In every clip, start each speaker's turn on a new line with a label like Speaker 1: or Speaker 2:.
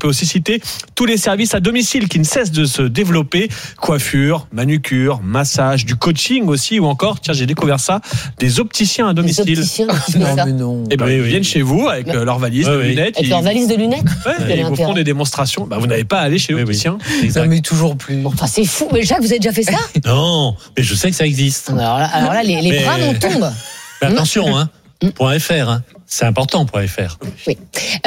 Speaker 1: peut aussi citer tous les services à domicile qui ne cessent de se développer. Coiffure, manucure, massage, du coaching aussi, ou encore, tiens, j'ai découvert ça, des opticiens à domicile.
Speaker 2: Des opticiens,
Speaker 3: Non, mais non.
Speaker 1: Et ben, ils viennent chez vous avec leur valise de lunettes.
Speaker 2: Avec leur valise de lunettes.
Speaker 1: Ouais, ils vous font des démonstrations. Bah, vous n'avez pas à aller chez l'opticien.
Speaker 3: Ça met toujours plus.
Speaker 2: Enfin, c'est fou. Mais Jacques, vous avez déjà fait ça?
Speaker 4: Non, mais je sais que ça existe.
Speaker 2: Alors là, les bras m'en tombent.
Speaker 4: Mais attention, hein. .fr, hein. C'est important, .fr.
Speaker 2: Oui.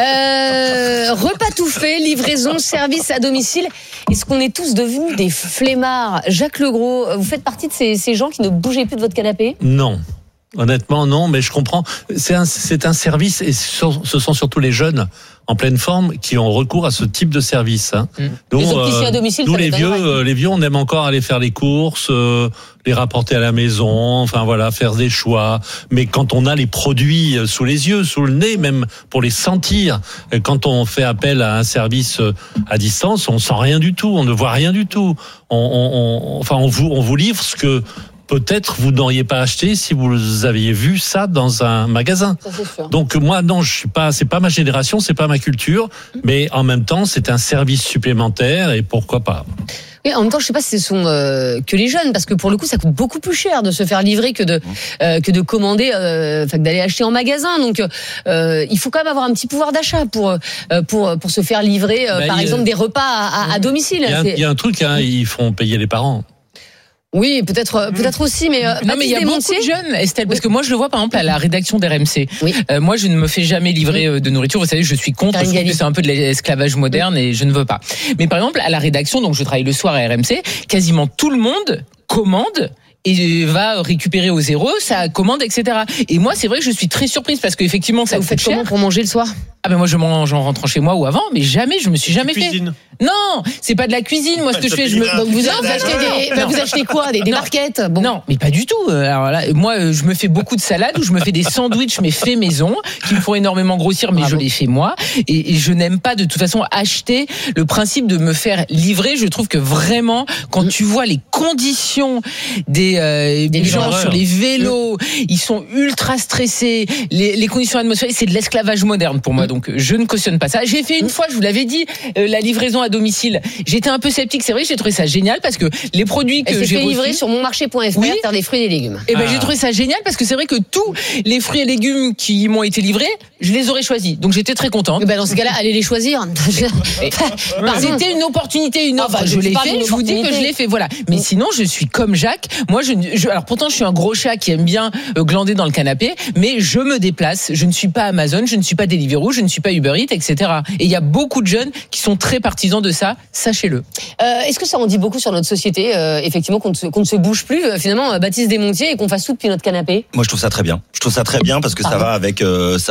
Speaker 2: Repas tout fait, livraison, service à domicile. Est-ce qu'on est tous devenus des flemmards? Jacques Legros, vous faites partie de ces gens qui ne bougeaient plus de votre canapé?
Speaker 4: Non. Honnêtement, non, mais je comprends. C'est un service, et ce sont surtout les jeunes en pleine forme qui ont recours à ce type de service. Hein.
Speaker 2: Les opticiens à domicile,
Speaker 4: nous,
Speaker 2: ça
Speaker 4: les vieux, on aime encore aller faire les courses, les rapporter à la maison, enfin voilà, faire des choix. Mais quand on a les produits sous les yeux, sous le nez, même pour les sentir, quand on fait appel à un service à distance, on sent rien du tout, on ne voit rien du tout. On vous livre ce que peut-être vous n'auriez pas acheté si vous aviez vu ça dans un magasin.
Speaker 2: Ça, c'est sûr.
Speaker 4: Donc moi non, c'est pas ma génération, c'est pas ma culture, mais en même temps c'est un service supplémentaire et pourquoi pas.
Speaker 2: Oui, en même temps, je sais pas si ce sont que les jeunes, parce que pour le coup, ça coûte beaucoup plus cher de se faire livrer que de commander, que d'aller acheter en magasin. Donc, il faut quand même avoir un petit pouvoir d'achat pour se faire livrer, par exemple, des repas à domicile.
Speaker 4: Il y a un truc, hein, ils font payer les parents.
Speaker 2: Oui, peut-être aussi, mais
Speaker 5: non, mais il y a beaucoup de jeunes, Estelle, parce que moi je le vois par exemple à la rédaction d'RMC.
Speaker 2: Oui.
Speaker 5: Moi, je ne me fais jamais livrer de nourriture. Vous savez, je suis contre. Je trouve que c'est un peu de l'esclavage moderne et je ne veux pas. Mais par exemple, à la rédaction, donc je travaille le soir à RMC, quasiment tout le monde commande et va récupérer au zéro sa commande, etc. Et moi, c'est vrai que je suis très surprise parce qu'effectivement, ça
Speaker 2: vous
Speaker 5: coûte
Speaker 2: faites
Speaker 5: cher.
Speaker 2: comment pour manger le soir?
Speaker 5: Ah ben moi je mange en rentrant chez moi ou avant, mais jamais je me suis jamais fait.
Speaker 1: Cuisine.
Speaker 5: Non, c'est pas de la cuisine. Moi ce que je fais,
Speaker 2: Donc vous achetez quoi? Des barquettes? Bon.
Speaker 5: Non, mais pas du tout. Alors là, moi je me fais beaucoup de salades ou je me fais des sandwichs mais faits maison qui me font énormément grossir, mais je les fais moi. Et je n'aime pas de toute façon acheter. Le principe de me faire livrer, je trouve que vraiment quand tu vois les conditions des gens sur les vélos, ils sont ultra stressés. Les conditions atmosphériques, c'est de l'esclavage moderne pour moi. Donc je ne cautionne pas ça. J'ai fait une fois, je vous l'avais dit, la livraison à domicile. J'étais un peu sceptique, c'est vrai, j'ai trouvé ça génial parce que les produits que j'ai
Speaker 2: fait livrer sur monmarché.fr, faire des fruits et des légumes.
Speaker 5: Et j'ai trouvé ça génial parce que c'est vrai que tous les fruits et légumes qui m'ont été livrés, je les aurais choisis. Donc j'étais très contente.
Speaker 2: Dans ce cas-là, allez les choisir.
Speaker 5: C'était une opportunité, une offre. Je l'ai fait. Je vous dis que je l'ai fait. Voilà. Mais sinon, je suis comme Jacques. Moi, alors pourtant, je suis un gros chat qui aime bien glander dans le canapé, mais je me déplace. Je ne suis pas Amazon, je ne suis pas Deliveroo, je ne suis pas Uber Eats, etc. Et il y a beaucoup de jeunes qui sont très partisans de ça. Sachez-le.
Speaker 2: Est-ce que ça en dit beaucoup sur notre société, effectivement, qu'on ne se bouge plus, finalement, Baptiste Desmontiers, et qu'on fasse tout depuis notre canapé?
Speaker 6: Moi, je trouve ça très bien. Je trouve ça très bien parce que ça va avec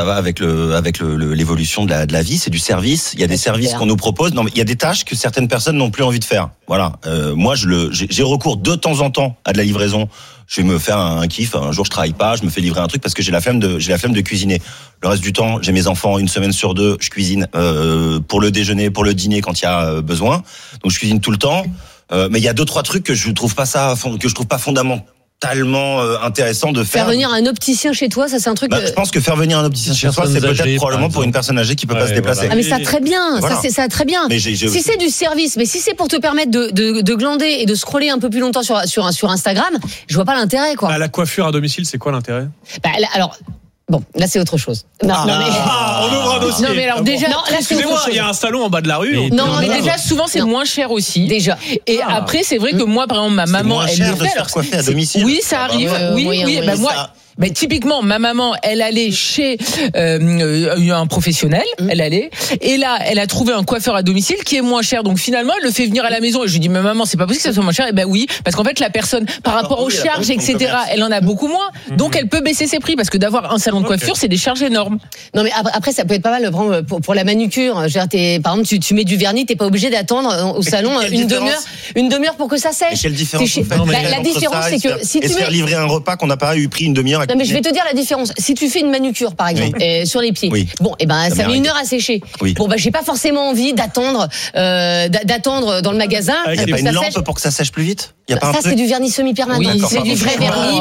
Speaker 6: l'évolution de la vie. C'est du service. Il y a des services qu'on nous propose. Non, mais il y a des tâches que certaines personnes n'ont plus envie de faire. Voilà. Moi, j'ai recours de temps en temps à de la livraison. Je vais me faire un kiff. Un jour, je travaille pas, je me fais livrer un truc parce que j'ai la flemme de cuisiner. Le reste du temps, j'ai mes enfants, une semaine sur deux, je cuisine pour le déjeuner, pour le dîner quand il y a besoin. Donc, je cuisine tout le temps. Mais il y a 2-3 trucs que je trouve pas fondamentalement intéressant de faire.
Speaker 2: Faire venir un opticien chez toi, ça c'est un truc.
Speaker 6: Je pense que faire venir un opticien chez toi, c'est peut-être probablement pour une personne âgée qui peut pas se déplacer.
Speaker 2: Ah mais ça très bien,
Speaker 6: voilà.
Speaker 2: ça très bien.
Speaker 6: Mais
Speaker 2: si c'est du service, mais si c'est pour te permettre de glander et de scroller un peu plus longtemps sur Instagram, je vois pas l'intérêt quoi.
Speaker 1: La coiffure à domicile, c'est quoi l'intérêt?
Speaker 2: Alors. Bon, là c'est autre chose.
Speaker 1: On ouvre un dossier.
Speaker 5: Non mais alors déjà,
Speaker 1: excusez-moi, il y a un salon en bas de la rue.
Speaker 5: Mais déjà souvent c'est moins cher aussi.
Speaker 2: Déjà.
Speaker 5: Et après c'est vrai que moi par exemple ma maman elle le fait.
Speaker 6: Alors coiffer à domicile.
Speaker 5: Oui, ça arrive. Oui. Moi. Mais typiquement, ma maman, elle allait chez un professionnel, et là, elle a trouvé un coiffeur à domicile qui est moins cher. Donc finalement, elle le fait venir à la maison. Et je lui dis, mais maman, c'est pas possible que ça soit moins cher. Et oui, parce qu'en fait, la personne, par rapport aux charges, etc., elle en a beaucoup moins. Donc elle peut baisser ses prix parce que d'avoir un salon de coiffure, c'est des charges énormes.
Speaker 2: Non, mais après, ça peut être pas mal pour la manucure. Par exemple, tu mets du vernis, t'es pas obligé d'attendre au salon une demi-heure pour que ça sèche.
Speaker 6: Et quelle différence
Speaker 2: La différence, c'est que si tu
Speaker 6: faire livrer un repas qu'on n'a pas eu pris une demi-heure
Speaker 2: Non, mais je vais te dire la différence. Si tu fais une manucure, par exemple, sur les pieds, bon, ça met 1 heure à sécher.
Speaker 6: Oui.
Speaker 2: Bon, j'ai pas forcément envie d'attendre dans le magasin.
Speaker 6: Il n'y a pas une lampe pour que ça sèche plus vite?
Speaker 2: Ça, c'est du vernis semi-permanent.
Speaker 5: Oui,
Speaker 2: c'est du vrai vernis.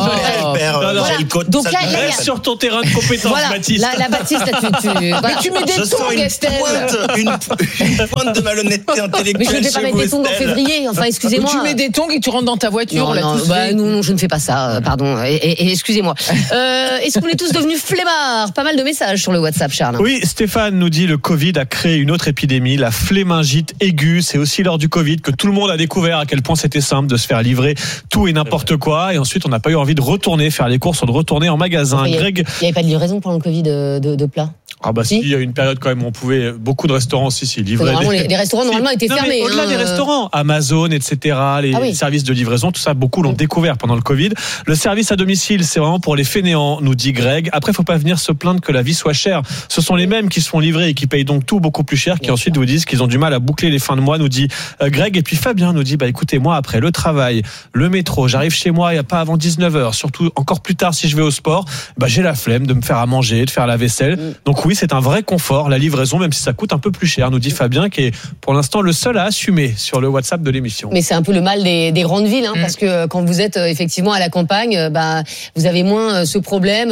Speaker 1: Donc là, reste sur ton terrain de compétence, Baptiste.
Speaker 2: La Baptiste, mais
Speaker 5: tu mets des tongs, Estelle.
Speaker 6: Une pointe de malhonnêteté intellectuelle.
Speaker 2: Mais je ne vais pas mettre des tongs en février. Enfin, excusez-moi.
Speaker 5: Tu mets des tongs et tu rentres dans ta voiture.
Speaker 2: Non, je ne fais pas ça. Pardon. Et excusez-moi. Est-ce qu'on est tous devenus flemmards? Pas mal de messages sur le WhatsApp, Charles.
Speaker 1: Oui, Stéphane nous dit le Covid a créé une autre épidémie, la flémingite aiguë. C'est aussi lors du Covid que tout le monde a découvert à quel point c'était simple de se faire livrer tout et n'importe quoi. Et ensuite, on n'a pas eu envie de retourner faire les courses ou de retourner en magasin. Greg,
Speaker 2: il n'y avait pas de livraison pendant le Covid de plats?
Speaker 1: Ah bah si, il y a une période quand même où on pouvait, beaucoup de restaurants aussi livrer.
Speaker 2: Les restaurants normalement étaient fermés.
Speaker 1: Au-delà des restaurants, Amazon, etc., les services de livraison, tout ça, beaucoup l'ont découvert pendant le Covid. Le service à domicile, c'est vraiment pour les fainéants, nous dit Greg. Après, faut pas venir se plaindre que la vie soit chère. Ce sont les mêmes qui se font livrer et qui payent donc tout beaucoup plus cher, qui ensuite vous disent qu'ils ont du mal à boucler les fins de mois, nous dit Greg. Et puis Fabien nous dit, écoutez, moi, après le travail, le métro, j'arrive chez moi, il n'y a pas avant 19h, surtout encore plus tard si je vais au sport, j'ai la flemme de me faire à manger, de faire la vaisselle. Donc oui, c'est un vrai confort, la livraison, même si ça coûte un peu plus cher, nous dit Fabien, qui est pour l'instant le seul à assumer sur le WhatsApp de l'émission.
Speaker 2: Mais c'est un peu le mal des grandes villes, parce que quand vous êtes effectivement à la campagne, vous avez moins ce problème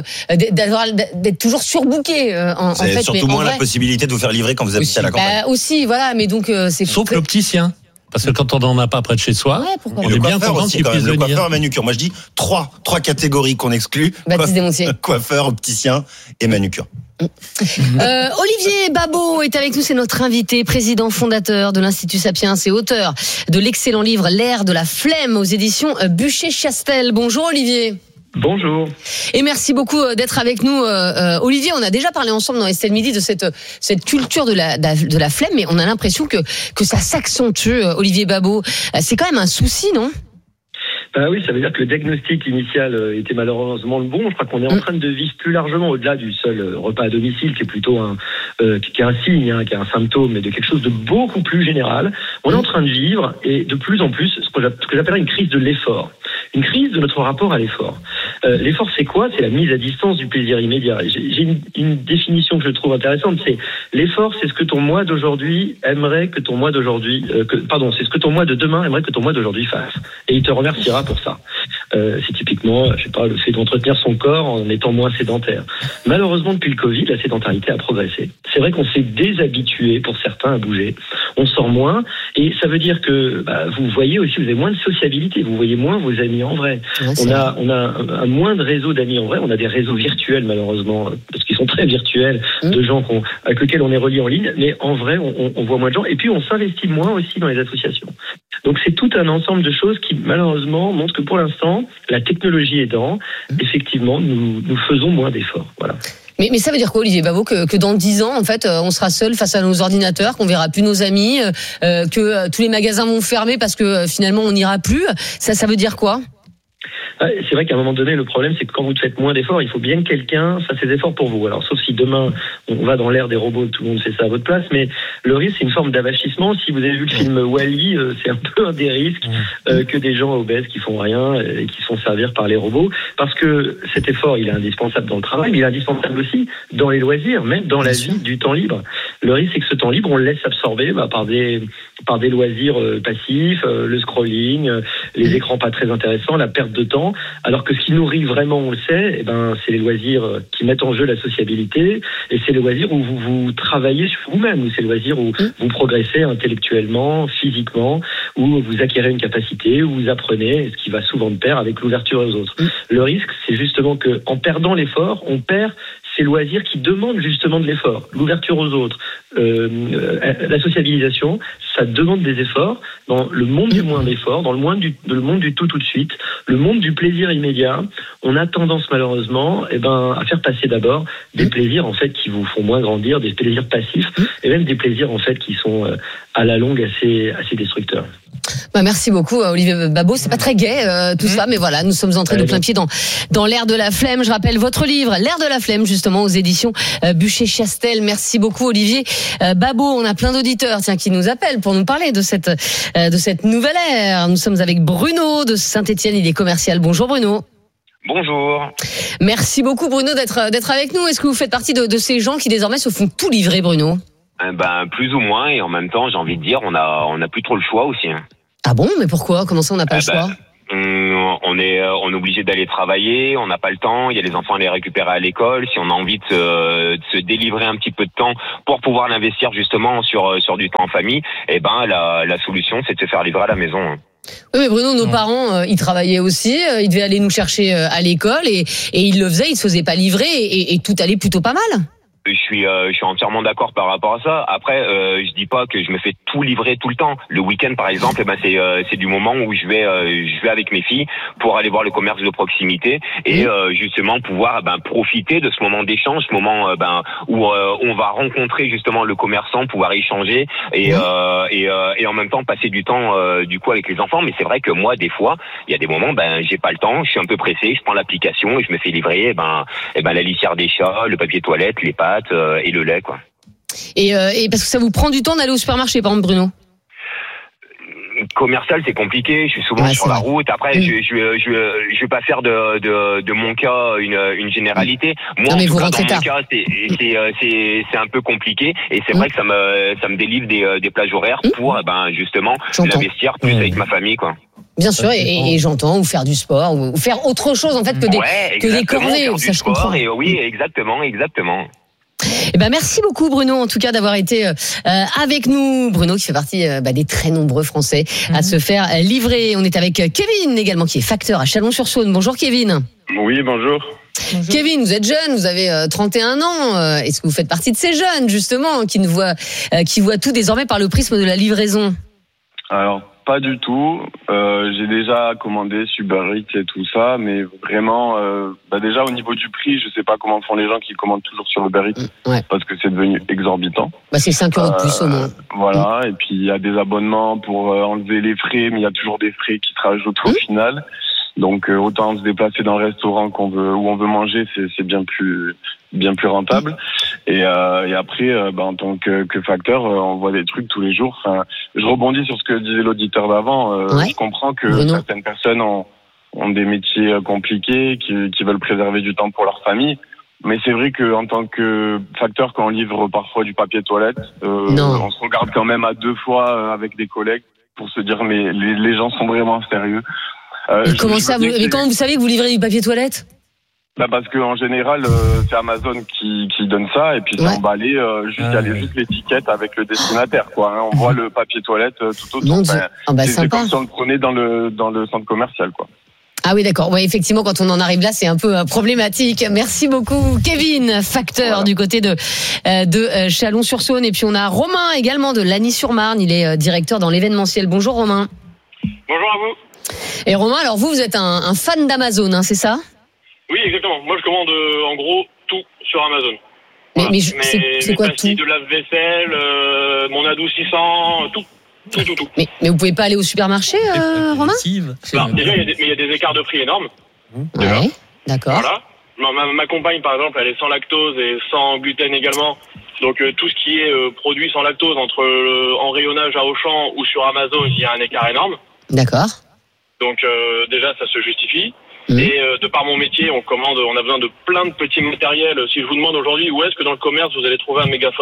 Speaker 2: d'être toujours surbooké.
Speaker 6: C'est fait, surtout moins la possibilité de vous faire livrer quand vous habitez à la campagne.
Speaker 2: Aussi, voilà, mais donc c'est
Speaker 4: sauf l'opticien. Parce que quand on n'en a pas près de chez soi, on est bien content qu'il puisse venir.
Speaker 6: Le coiffeur, manucure. Moi, je dis trois catégories qu'on exclut.
Speaker 2: Baptiste Desmontiers.
Speaker 6: Coiffeur, opticien et manucure.
Speaker 2: Olivier Babot est avec nous, c'est notre invité, président fondateur de l'Institut Sapiens et auteur de l'excellent livre L'ère de la flemme aux éditions Buchet-Chastel. Bonjour Olivier.
Speaker 7: Bonjour.
Speaker 2: Et merci beaucoup d'être avec nous, Olivier. On a déjà parlé ensemble dans Estelle Midi de cette culture de la flemme, mais on a l'impression que ça s'accentue, Olivier Babot. C'est quand même un souci, non ?
Speaker 7: Oui, ça veut dire que le diagnostic initial était malheureusement le bon. Je crois qu'on est en train de vivre plus largement au-delà du seul repas à domicile, qui est plutôt qui est un signe, qui est un symptôme, mais de quelque chose de beaucoup plus général. On est en train de vivre, et de plus en plus, ce que j'appellerais une crise de l'effort. Une crise de notre rapport à l'effort. L'effort, c'est quoi ? C'est la mise à distance du plaisir immédiat. J'ai une définition que je trouve intéressante, c'est l'effort, c'est ce que ton moi d'aujourd'hui aimerait que ton moi d'aujourd'hui... c'est ce que ton moi de demain aimerait que ton moi d'aujourd'hui fasse. Et il te remerciera pour ça. C'est typiquement, le fait d'entretenir son corps en étant moins sédentaire. Malheureusement, depuis le Covid, la sédentarité a progressé. C'est vrai qu'on s'est déshabitué pour certains à bouger. On sort moins, et ça veut dire que vous voyez aussi, vous avez moins de sociabilité, vous voyez moins vos amis en vrai. Ouais, on a un moins de réseau d'amis en vrai. On a des réseaux virtuels malheureusement, parce qu'ils sont très virtuels, de gens avec lesquels on est relié en ligne, mais en vrai, on voit moins de gens. Et puis on s'investit moins aussi dans les associations. Donc c'est tout un ensemble de choses qui malheureusement montrent que pour l'instant, la technologie aidant, effectivement, nous faisons moins d'efforts. Voilà.
Speaker 2: Mais ça veut dire quoi, Olivier Babot, que dans 10 ans, en fait, on sera seul face à nos ordinateurs, qu'on verra plus nos amis, que tous les magasins vont fermer parce que finalement on n'ira plus. Ça veut dire quoi ?
Speaker 7: C'est vrai qu'à un moment donné, le problème, c'est que quand vous faites moins d'efforts, il faut bien que quelqu'un fasse ces efforts pour vous. Alors, sauf si demain, on va dans l'ère des robots, tout le monde fait ça à votre place, mais le risque, c'est une forme d'avachissement. Si vous avez vu le film Wall-E, c'est un peu un des risques que des gens obèses qui font rien et qui se font servir par les robots, parce que cet effort, il est indispensable dans le travail, mais il est indispensable aussi dans les loisirs, même dans la vie du temps libre. Le risque, c'est que ce temps libre, on le laisse absorber par des loisirs passifs, le scrolling, les écrans pas très intéressants, la perte de temps, alors que ce qui nourrit vraiment, on le sait, c'est les loisirs qui mettent en jeu la sociabilité, et c'est les loisirs où vous travaillez sur vous-même, ou c'est les loisirs où vous progressez intellectuellement, physiquement, où vous acquérez une capacité, où vous apprenez, ce qui va souvent de pair avec l'ouverture aux autres. Le risque, c'est justement que en perdant l'effort, on perd ces loisirs qui demandent justement de l'effort, l'ouverture aux autres, la sociabilisation, ça demande des efforts. Dans le monde du moins d'efforts, dans le monde du tout de suite, le monde du plaisir immédiat, on a tendance malheureusement à faire passer d'abord des plaisirs en fait qui vous font moins grandir, des plaisirs passifs, et même des plaisirs en fait qui sont à la longue assez destructeurs.
Speaker 2: Merci beaucoup Olivier Babot, c'est pas très gai tout ça, mais voilà, nous sommes entrés de plein pied dans l'ère de la flemme. Je rappelle votre livre, L'ère de la flemme, justement aux éditions Buchet-Chastel. Merci beaucoup Olivier Babot. On a plein d'auditeurs qui nous appellent pour nous parler de cette nouvelle ère. Nous sommes avec Bruno de Saint-Étienne, il est commercial. Bonjour Bruno.
Speaker 8: Bonjour.
Speaker 2: Merci beaucoup Bruno d'être avec nous. Est-ce que vous faites partie de ces gens qui désormais se font tout livrer, Bruno ?
Speaker 8: Plus ou moins, et en même temps, j'ai envie de dire, on a plus trop le choix aussi.
Speaker 2: Ah bon, mais pourquoi ? Comment ça on n'a pas le choix ?
Speaker 8: On est obligé d'aller travailler, on n'a pas le temps, il y a les enfants à les récupérer à l'école. Si on a envie de se délivrer un petit peu de temps pour pouvoir l'investir justement sur du temps en famille, la solution c'est de se faire livrer à la maison.
Speaker 2: Oui, mais Bruno, nos parents, ils travaillaient aussi, ils devaient aller nous chercher à l'école et ils le faisaient, ils se faisaient pas livrer et tout allait plutôt pas mal.
Speaker 8: Je suis entièrement d'accord par rapport à ça. Après, je dis pas que je me fais tout livrer tout le temps. Le week-end, par exemple, c'est du moment où je vais avec mes filles pour aller voir le commerce de proximité et justement pouvoir profiter de ce moment d'échange, ce moment où on va rencontrer justement le commerçant, pouvoir échanger et en même temps passer du temps du coup avec les enfants. Mais c'est vrai que moi, des fois, il y a des moments, j'ai pas le temps, je suis un peu pressé, je prends l'application et je me fais livrer, la litière des chats, le papier toilette, les pâtes. Et le lait, quoi.
Speaker 2: Et parce que ça vous prend du temps d'aller au supermarché, par exemple, Bruno ?
Speaker 8: Commercial, c'est compliqué. Je suis souvent sur la route. Après, je vais pas faire de mon cas une généralité. Moi, en tout cas, dans mon cas, c'est un peu compliqué. Et c'est vrai que ça me délivre des plages horaires pour justement l'investir plus avec ma famille, quoi.
Speaker 2: Bien sûr, et j'entends, ou faire du sport, ou faire autre chose en fait que des corvées. Ça, je comprends.
Speaker 8: Et oui, exactement.
Speaker 2: Merci beaucoup Bruno en tout cas d'avoir été avec nous. Bruno qui fait partie des très nombreux Français à se faire livrer. On est avec Kevin également qui est facteur à Chalon-sur-Saône. Bonjour Kevin.
Speaker 9: Oui, bonjour.
Speaker 2: Kevin, vous êtes jeune, vous avez 31 ans. Est-ce que vous faites partie de ces jeunes justement qui voient tout désormais par le prisme de la livraison ?
Speaker 9: Alors pas du tout. J'ai déjà commandé Uber Eats et tout ça, mais vraiment, déjà au niveau du prix, je sais pas comment font les gens qui commandent toujours sur Uber Eats, parce que c'est devenu exorbitant.
Speaker 2: C'est 5 € de plus au moins.
Speaker 9: Voilà, et puis il y a des abonnements pour enlever les frais, mais il y a toujours des frais qui se rajoutent au final. Donc autant se déplacer dans le restaurant où on veut manger, c'est bien plus rentable. Et après, en tant que facteur, on voit des trucs tous les jours. Enfin, je rebondis sur ce que disait l'auditeur d'avant. Je comprends que certaines personnes ont des métiers compliqués, qui veulent préserver du temps pour leur famille. Mais c'est vrai que en tant que facteur, quand on livre parfois du papier toilette, on se regarde quand même à deux fois avec des collègues pour se dire mais les gens sont vraiment sérieux.
Speaker 2: Comment ça mais comment vous savez que vous livrez du papier toilette ?
Speaker 9: Parce que en général, c'est Amazon qui donne ça et puis c'est emballé il y a juste l'étiquette avec le destinataire, quoi. Hein. On voit le papier toilette tout autour. C'est comme si on le prenait dans le centre commercial, quoi.
Speaker 2: Ah oui, d'accord. Ouais, effectivement, quand on en arrive là, c'est un peu problématique. Merci beaucoup, Kevin, facteur du côté de Chalon-sur-Saône. Et puis on a Romain également de Lagny-sur-Marne. Il est directeur dans l'événementiel. Bonjour Romain.
Speaker 10: Bonjour à vous.
Speaker 2: Et Romain, alors vous êtes un fan d'Amazon, hein, c'est ça ?
Speaker 10: Oui, exactement. Moi, je commande en gros tout sur Amazon. Voilà.
Speaker 2: Mais c'est quoi tout ?
Speaker 10: De lave-vaisselle, mon adoucissant, tout.
Speaker 2: Mais vous pouvez pas aller au supermarché, Romain ?
Speaker 10: Déjà, il y a des écarts de prix énormes.
Speaker 2: Ouais, d'accord.
Speaker 10: Voilà. Ma compagne, par exemple, elle est sans lactose et sans gluten également. Donc tout ce qui est produit sans lactose en rayonnage à Auchan ou sur Amazon, il y a un écart énorme.
Speaker 2: D'accord.
Speaker 10: Donc déjà, ça se justifie. Et de par mon métier, on a besoin de plein de petits matériels. Si je vous demande aujourd'hui où est-ce que dans le commerce vous allez trouver un mégaphone ?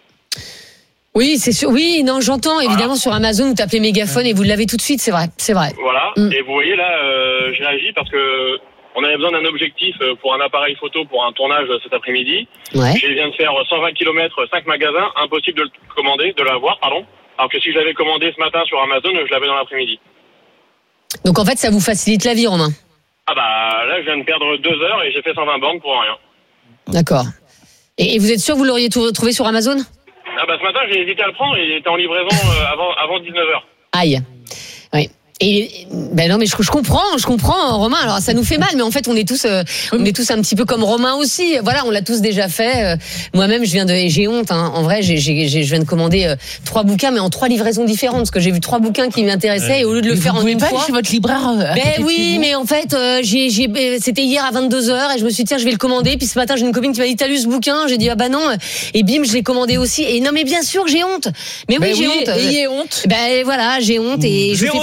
Speaker 2: Oui, c'est sûr. Oui, non, j'entends. Évidemment, sur Amazon, vous tapez mégaphone et vous l'avez tout de suite. C'est vrai.
Speaker 10: Voilà. Et vous voyez là, j'ai réagi parce que on avait besoin d'un objectif pour un appareil photo pour un tournage cet après-midi.
Speaker 2: Ouais.
Speaker 10: Je viens de faire 120 km, 5 magasins, impossible de l'avoir, pardon. Alors que si je l'avais commandé ce matin sur Amazon, je l'avais dans l'après-midi.
Speaker 2: Donc en fait, ça vous facilite la vie, Romain.
Speaker 10: Là, je viens de perdre 2 heures et j'ai fait 120 bornes pour rien.
Speaker 2: D'accord. Et vous êtes sûr que vous l'auriez trouvé sur Amazon ?
Speaker 10: Ce matin, j'ai hésité à le prendre et il était en livraison avant 19h.
Speaker 2: Aïe. Oui. Non, mais je comprends, Romain. Alors ça nous fait mal, mais en fait on est tous un petit peu comme Romain aussi. Voilà, on l'a tous déjà fait. Moi-même, j'ai honte. Hein. En vrai, je viens de commander 3 bouquins, mais en 3 livraisons différentes, parce que j'ai vu 3 bouquins qui m'intéressaient et au lieu de le faire en une fois.
Speaker 5: Chez votre libraire.
Speaker 2: Mais en fait, c'était hier à 22h et je me suis dit tiens, je vais le commander. Puis ce matin, j'ai une copine qui m'a dit t'as lu ce bouquin ? J'ai dit non. Et bim, je l'ai commandé aussi. Et non, mais bien sûr, j'ai honte. Mais oui, j'ai honte.
Speaker 5: Ayez honte.
Speaker 2: Voilà, j'ai honte et je fais partie de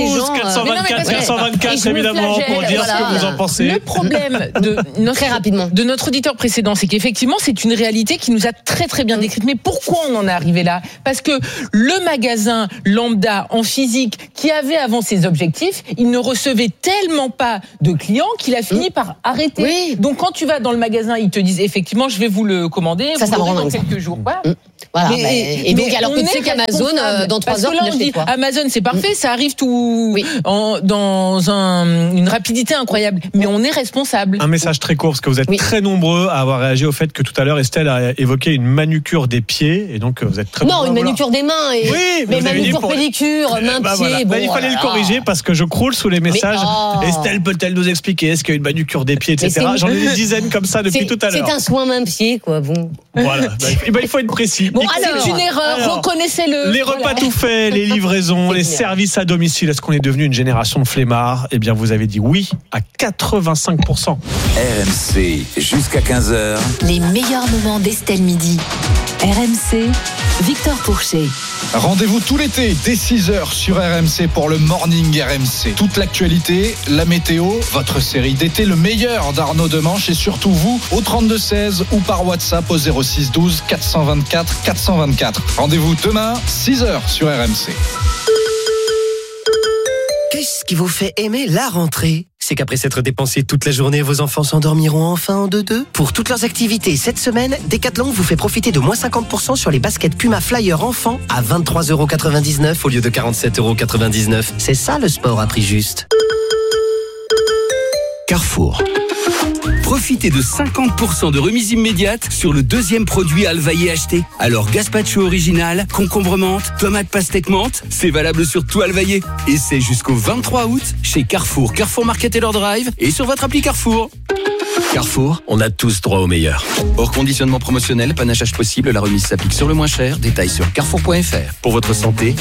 Speaker 1: 12 424 424 évidemment pour dire ce que vous en pensez.
Speaker 5: Le problème
Speaker 2: très rapidement
Speaker 5: de notre auditeur précédent, c'est qu'effectivement c'est une réalité qui nous a très très bien décrite. Mais pourquoi on en est arrivé là? Parce que le magasin lambda en physique qui avait avant ses objectifs, il ne recevait tellement pas de clients qu'il a fini par arrêter.
Speaker 2: Oui.
Speaker 5: Donc quand tu vas dans le magasin, ils te disent effectivement je vais vous le commander,
Speaker 2: ça
Speaker 5: vous
Speaker 2: me rend
Speaker 5: dans quelques jours.
Speaker 2: Voilà. Et donc alors que tu sais qu'Amazon dans 3 heures,
Speaker 5: tu l'achètes. Amazon c'est parfait, ça arrive tout dans une rapidité incroyable. Mais on est responsable.
Speaker 1: Un message très court parce que vous êtes très nombreux à avoir réagi au fait que tout à l'heure Estelle a évoqué une manucure des pieds et donc vous êtes très nombreux.
Speaker 2: Non, une manucure des mains. Mais manucure, pédicure, main, pied.
Speaker 1: Bon, il fallait le corriger parce que je croule sous les messages. Estelle peut-elle nous expliquer est-ce qu'il y a une manucure des pieds, etc. J'en ai des dizaines comme ça depuis tout à l'heure.
Speaker 2: C'est un soin main-pied, quoi. Bon.
Speaker 1: Voilà. Il faut être précis.
Speaker 5: Bon, c'est une erreur. Reconnaissez-le.
Speaker 1: Les repas tout faits, les livraisons, les services à domicile. Est-ce qu'on est devenu une génération de flemmards? Eh bien, vous avez dit oui à 85%.
Speaker 11: RMC jusqu'à 15h.
Speaker 12: Les meilleurs moments d'Estelle Midi. RMC, Victor Pourchet.
Speaker 13: Rendez-vous tout l'été dès 6h sur RMC pour le Morning RMC. Toute l'actualité, la météo, votre série d'été, le meilleur d'Arnaud Demanche et surtout vous au 32-16 ou par WhatsApp au 06 12 424 424. Rendez-vous demain 6h sur RMC.
Speaker 14: Qu'est-ce qui vous fait aimer la rentrée ? C'est qu'après s'être dépensé toute la journée, vos enfants s'endormiront enfin en 2-2. Pour toutes leurs activités cette semaine, Decathlon vous fait profiter de moins 50% sur les baskets Puma Flyer enfants à 23,99€ au lieu de 47,99€. C'est ça le sport à prix juste.
Speaker 15: Carrefour. Profitez de 50% de remise immédiate sur le deuxième produit Alvaillé acheté. Alors gazpacho original, concombre menthe, tomate pastèque menthe, c'est valable sur tout Alvaillé. Et c'est jusqu'au 23 août chez Carrefour, Carrefour Market et leur drive et sur votre appli Carrefour. Carrefour, on a tous droit au meilleur. Hors conditionnement promotionnel, panachage possible, la remise s'applique sur le moins cher. Détails sur carrefour.fr. Pour votre santé,